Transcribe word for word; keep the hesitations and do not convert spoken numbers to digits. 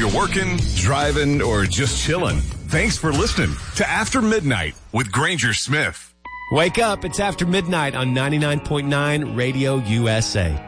you're working, driving, or just chilling, thanks for listening to After Midnight with Granger Smith. Wake up. It's After Midnight on ninety-nine point nine Radio U S A.